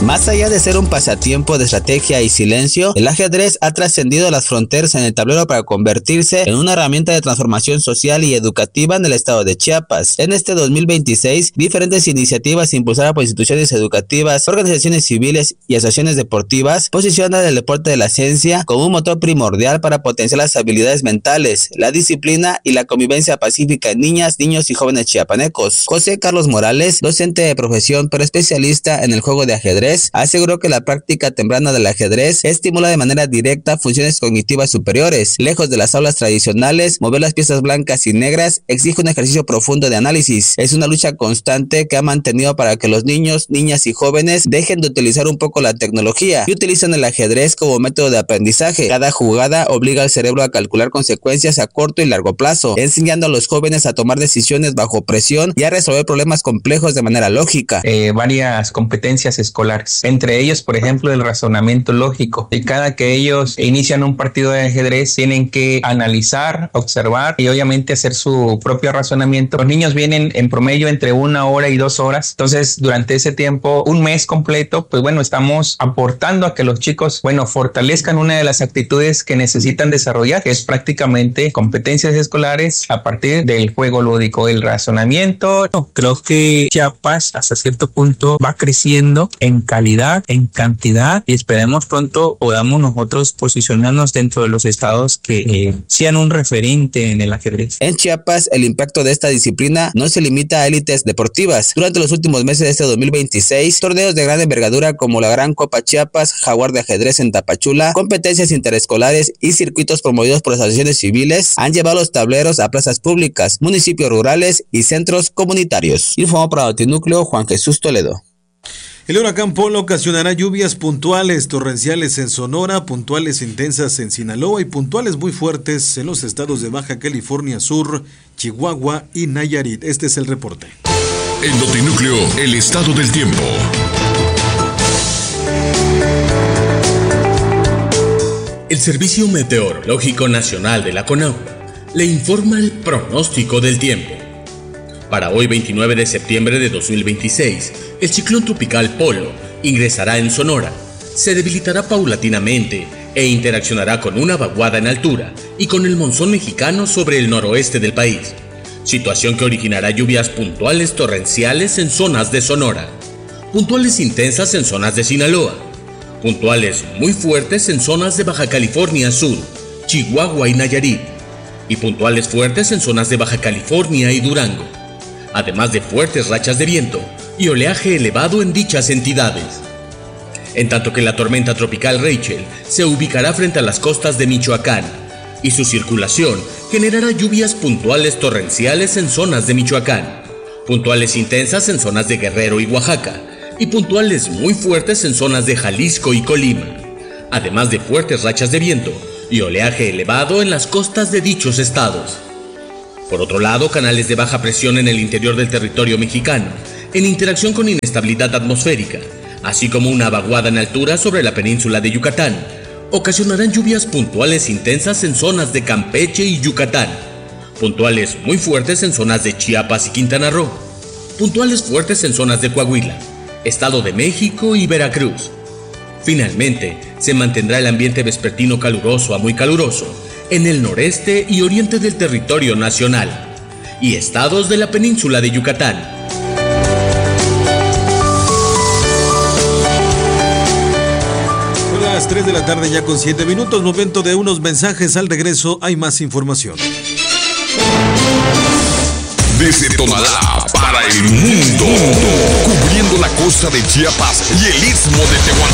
Más allá de ser un pasatiempo de estrategia y silencio, el ajedrez ha trascendido las fronteras en el tablero para convertirse en una herramienta de transformación social y educativa en el estado de Chiapas. En este 2026, diferentes iniciativas impulsadas por instituciones educativas, organizaciones civiles y asociaciones deportivas posicionan el deporte de la ciencia como un motor primordial para potenciar las habilidades mentales, la disciplina y la convivencia pacífica en niñas, niños y jóvenes chiapanecos. José Carlos Morales, docente de profesión pero especialista en el juego de ajedrez, aseguró que la práctica temprana del ajedrez estimula de manera directa funciones cognitivas superiores. Lejos de las aulas tradicionales, mover las piezas blancas y negras exige un ejercicio profundo de análisis. Es una lucha constante que ha mantenido para que los niños, niñas y jóvenes dejen de utilizar un poco la tecnología y utilicen el ajedrez como método de aprendizaje. Cada jugada obliga al cerebro a calcular consecuencias a corto y largo plazo, enseñando a los jóvenes a tomar decisiones bajo presión y a resolver problemas complejos de manera lógica. Varias competencias escolares, entre ellos, por ejemplo, el razonamiento lógico. Y cada que ellos inician un partido de ajedrez, tienen que analizar, observar y obviamente hacer su propio razonamiento. Los niños vienen en promedio entre 1 hora y 2 horas. Entonces, durante ese tiempo, un mes completo, pues bueno, estamos aportando a que los chicos, fortalezcan una de las actitudes que necesitan desarrollar, que es prácticamente competencias escolares a partir del juego lúdico, el razonamiento. Creo que Chiapas hasta cierto punto va creciendo en calidad, en cantidad, y esperemos pronto podamos nosotros posicionarnos dentro de los estados que sean un referente en el ajedrez. En Chiapas, el impacto de esta disciplina no se limita a élites deportivas. Durante los últimos meses de este 2026, torneos de gran envergadura como la Gran Copa Chiapas, Jaguar de Ajedrez en Tapachula, competencias interescolares y circuitos promovidos por asociaciones civiles han llevado los tableros a plazas públicas, municipios rurales y centros comunitarios. Informó para Notinúcleo Juan Jesús Toledo. El huracán Polo ocasionará lluvias puntuales, torrenciales en Sonora, puntuales intensas en Sinaloa y puntuales muy fuertes en los estados de Baja California Sur, Chihuahua y Nayarit. Este es el reporte. En Notinúcleo, el estado del tiempo. El Servicio Meteorológico Nacional de la CONAUE le informa el pronóstico del tiempo. Para hoy 29 de septiembre de 2026, el ciclón tropical Polo ingresará en Sonora, se debilitará paulatinamente e interaccionará con una vaguada en altura y con el monzón mexicano sobre el noroeste del país, situación que originará lluvias puntuales torrenciales en zonas de Sonora, puntuales intensas en zonas de Sinaloa, puntuales muy fuertes en zonas de Baja California Sur, Chihuahua y Nayarit, y puntuales fuertes en zonas de Baja California y Durango, además de fuertes rachas de viento y oleaje elevado en dichas entidades. En tanto que la tormenta tropical Rachel se ubicará frente a las costas de Michoacán, y su circulación generará lluvias puntuales torrenciales en zonas de Michoacán, puntuales intensas en zonas de Guerrero y Oaxaca, y puntuales muy fuertes en zonas de Jalisco y Colima, además de fuertes rachas de viento y oleaje elevado en las costas de dichos estados. Por otro lado, canales de baja presión en el interior del territorio mexicano, en interacción con inestabilidad atmosférica, así como una vaguada en altura sobre la península de Yucatán, ocasionarán lluvias puntuales intensas en zonas de Campeche y Yucatán, puntuales muy fuertes en zonas de Chiapas y Quintana Roo, puntuales fuertes en zonas de Coahuila, Estado de México y Veracruz. Finalmente, se mantendrá el ambiente vespertino caluroso a muy caluroso en el noreste y oriente del territorio nacional y estados de la península de Yucatán. Son las 3 de la tarde ya con 7 minutos, momento de unos mensajes. Al regreso hay más información. Desde Tonalá para el mundo, cubriendo la costa de Chiapas y el istmo de Tehuantepec.